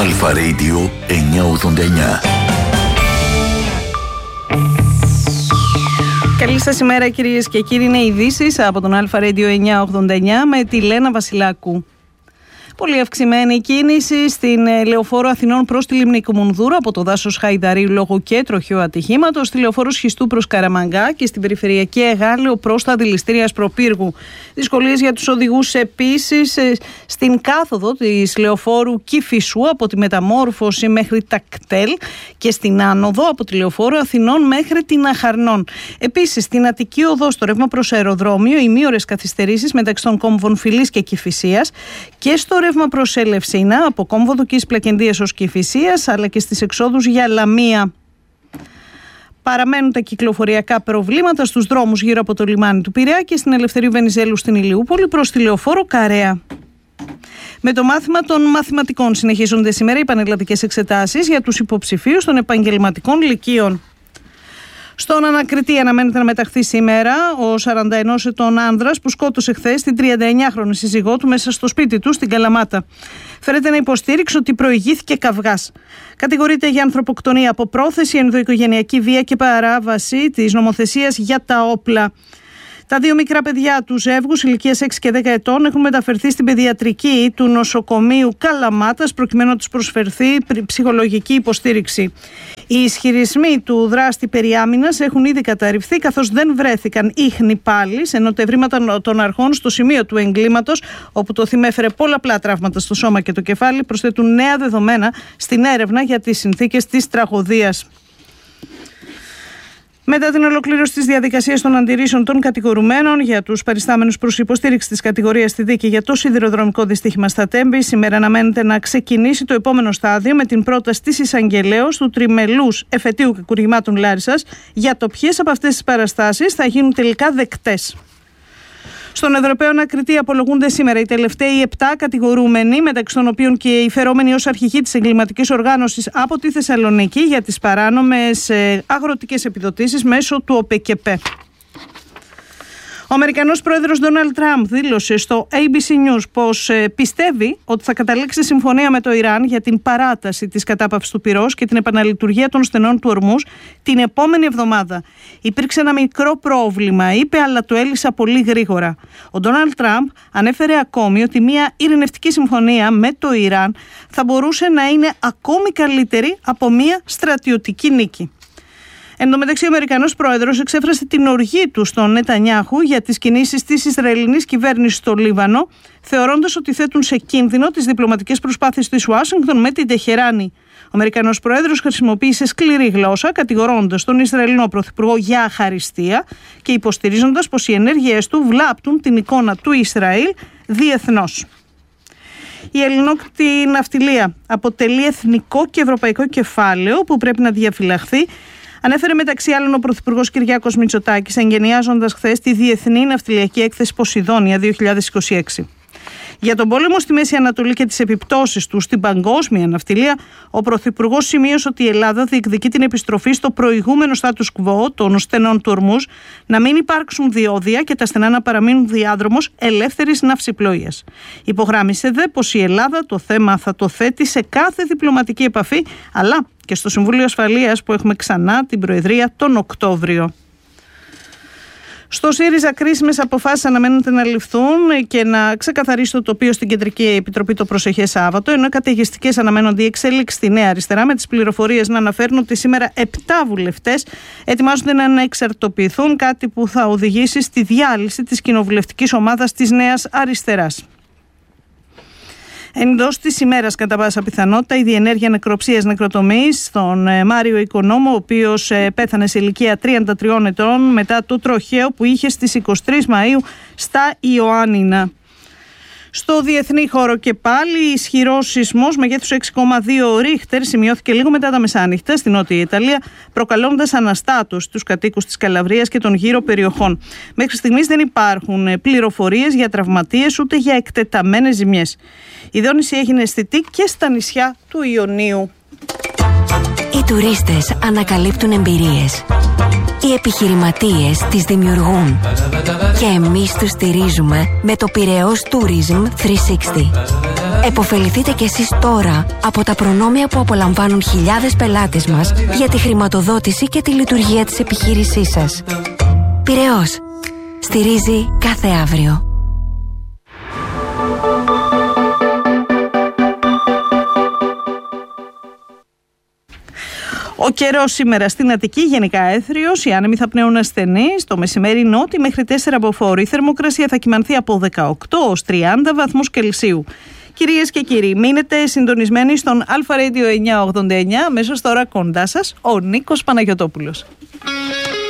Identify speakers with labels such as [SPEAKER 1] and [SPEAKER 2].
[SPEAKER 1] Αλφα Radio 989.
[SPEAKER 2] Καλή σας ημέρα κυρίες και κύριοι, είναι ειδήσεις από τον Αλφα Radio 989 με τη Λένα Βασιλάκου. Πολύ αυξημένη κίνηση στην Λεωφόρο Αθηνών προς τη Λίμνη Κομουνδούρου από το δάσος Χαϊδαρίου λόγω και τροχαίου ατυχήματος, στη Λεωφόρο Σχιστού προς Καραμαγκά και στην περιφερειακή Εγάλεο προς τα δηληστήρια Ασπροπύργου. Δυσκολίες για τους οδηγούς επίσης στην κάθοδο της Λεωφόρου Κηφισού από τη Μεταμόρφωση μέχρι τα Κτέλ και στην άνοδο από τη Λεωφόρο Αθηνών μέχρι την Αχαρνών. Επίσης στην Αττική Οδό στο ρεύμα προς αεροδρόμιο, ημίωρες καθυστερήσεις μεταξύ των κόμβων Φιλής και Κηφισίας και στο ρεύμα προς Ελευσίνα από κόμβο Δουκής Πλακεντίας ως Κηφισίας, αλλά και στις εξόδους για Λαμία. Παραμένουν τα κυκλοφοριακά προβλήματα στους δρόμους γύρω από το λιμάνι του Πειραιά και στην Ελευθερίου Βενιζέλου στην Ηλιούπολη προς τη Λεωφόρο Καρέα. Με το μάθημα των μαθηματικών συνεχίζονται σήμερα οι πανελλαδικές εξετάσεις για τους υποψηφίους των επαγγελματικών λυκείων. Στον ανακριτή αναμένεται να μεταχθεί σήμερα ο 41 ετών άνδρας που σκότωσε χθες την 39χρονη σύζυγό του μέσα στο σπίτι του στην Καλαμάτα. Φέρεται να υποστήριξε ότι προηγήθηκε καυγάς. Κατηγορείται για ανθρωποκτονία από πρόθεση, ενδοοικογενειακή βία και παράβαση της νομοθεσίας για τα όπλα. Τα δύο μικρά παιδιά του ζεύγους ηλικίας 6 και 10 ετών έχουν μεταφερθεί στην παιδιατρική του νοσοκομείου Καλαμάτας προκειμένου να τους προσφερθεί ψυχολογική υποστήριξη. Οι ισχυρισμοί του δράστη περί άμυνας έχουν ήδη καταρριφθεί καθώς δεν βρέθηκαν ίχνη πάλης, ενώ τα ευρήματα των αρχών στο σημείο του εγκλήματος, όπου το θύμα έφερε πολλαπλά τραύματα στο σώμα και το κεφάλι, προσθέτουν νέα δεδομένα στην έρευνα για τις συνθήκες της τραγωδίας. Μετά την ολοκλήρωση της διαδικασίας των αντιρρήσεων των κατηγορουμένων για τους παριστάμενους προς υποστήριξη της κατηγορίας στη δίκη για το σιδηροδρομικό δυστύχημα στα Τέμπη, σήμερα αναμένεται να ξεκινήσει το επόμενο στάδιο με την πρόταση της εισαγγελέως του τριμελούς εφετείου κακουργημάτων Λάρισσας για το ποιες από αυτές τις παραστάσεις θα γίνουν τελικά δεκτές. Στον Ευρωπαίο ανακριτή απολογούνται σήμερα οι τελευταίοι 7 κατηγορούμενοι, μεταξύ των οποίων και οι φερόμενοι ως αρχηγοί της εγκληματικής οργάνωσης από τη Θεσσαλονίκη για τις παράνομες αγροτικές επιδοτήσεις μέσω του ΟΠΕΚΕΠΕ. Ο Αμερικανός πρόεδρος Ντόναλντ Τραμπ δήλωσε στο ABC News πως πιστεύει ότι θα καταλήξει συμφωνία με το Ιράν για την παράταση της κατάπαυσης του πυρός και την επαναλειτουργία των στενών του Ορμούζ την επόμενη εβδομάδα. Υπήρξε ένα μικρό πρόβλημα, είπε, αλλά το έλυσα πολύ γρήγορα. Ο Ντόναλντ Τραμπ ανέφερε ακόμη ότι μια ειρηνευτική συμφωνία με το Ιράν θα μπορούσε να είναι ακόμη καλύτερη από μια στρατιωτική νίκη. Εν τω μεταξύ, ο Αμερικανός πρόεδρος εξέφρασε την οργή του στον Νετανιάχου για τις κινήσεις της Ισραηλινής κυβέρνησης στο Λίβανο, θεωρώντας ότι θέτουν σε κίνδυνο τις διπλωματικές προσπάθειες της Ουάσιγκτον με την Τεχεράνη. Ο Αμερικανός πρόεδρος χρησιμοποίησε σκληρή γλώσσα, κατηγορώντας τον Ισραηλινό πρωθυπουργό για αχαριστία και υποστηρίζοντας πως οι ενέργειές του βλάπτουν την εικόνα του Ισραήλ διεθνώς. Η ελληνόκτητη ναυτιλία αποτελεί εθνικό και ευρωπαϊκό κεφάλαιο που πρέπει να διαφυλαχθεί, ανέφερε μεταξύ άλλων ο Πρωθυπουργός Κυριάκος Μητσοτάκης, εγγενιάζοντας χθες τη Διεθνή Ναυτιλιακή Έκθεση Ποσειδόνια 2026. Για τον πόλεμο στη Μέση Ανατολή και τις επιπτώσεις του στην παγκόσμια ναυτιλία, ο Πρωθυπουργός σημείωσε ότι η Ελλάδα διεκδικεί την επιστροφή στο προηγούμενο status quo των στενών του Ορμούζ, να μην υπάρξουν διόδια και τα στενά να παραμείνουν διάδρομος ελεύθερης ναυσιπλοείας. Υπογράμμισε δε πως η Ελλάδα το θέμα θα το θέτει σε κάθε διπλωματική επαφή, αλλά και στο Συμβούλιο Ασφαλείας που έχουμε ξανά την Προεδρία τον Οκτώβριο. Στο ΣΥΡΙΖΑ κρίσιμες αποφάσεις αναμένονται να ληφθούν και να ξεκαθαρίσει το τοπίο στην Κεντρική Επιτροπή το προσεχές Σάββατο, ενώ καταιγιστικές αναμένονται οι εξέλιξεις στη Νέα Αριστερά, με τις πληροφορίες να αναφέρουν ότι σήμερα 7 βουλευτές ετοιμάζονται να ανεξαρτοποιηθούν, κάτι που θα οδηγήσει στη διάλυση της κοινοβουλευτικής ομάδας της Νέας Αριστεράς. Εντός της ημέρας, κατά πάσα πιθανότητα, η διενέργεια νεκροψίας νεκροτομής στον Μάριο Οικονόμο, ο οποίος πέθανε σε ηλικία 33 ετών μετά το τροχαίο που είχε στις 23 Μαΐου στα Ιωάννινα. Στο διεθνή χώρο και πάλι, ισχυρός σεισμός μεγέθους 6,2 ρίχτερ σημειώθηκε λίγο μετά τα μεσάνυχτα στη Νότια Ιταλία, προκαλώντας αναστάτωση στους κατοίκους της Καλαβρίας και των γύρω περιοχών. Μέχρι στιγμής δεν υπάρχουν πληροφορίες για τραυματίες ούτε για εκτεταμένες ζημιές. Η δόνηση έγινε αισθητή και στα νησιά του Ιωνίου.
[SPEAKER 3] Οι τουρίστες ανακαλύπτουν εμπειρίες. Οι επιχειρηματίες τις δημιουργούν. Και εμείς τους στηρίζουμε με το Πειραιώς Tourism 360. Εποφεληθείτε κι εσείς τώρα από τα προνόμια που απολαμβάνουν χιλιάδες πελάτες μας για τη χρηματοδότηση και τη λειτουργία της επιχείρησής σας. Πειραιώς. Στηρίζει κάθε αύριο.
[SPEAKER 2] Ο καιρός σήμερα στην Αττική γενικά έθριος, οι άνεμοι θα πνέουν ασθενείς, το μεσημέρι νότι μέχρι 4 αποφόροι. Η θερμοκρασία θα κυμανθεί από 18 ως 30 βαθμούς Κελσίου. Κυρίες και κύριοι, μείνετε συντονισμένοι στον Αλφα Radio 989, αμέσως τώρα κοντά σας ο Νίκος Παναγιωτόπουλος.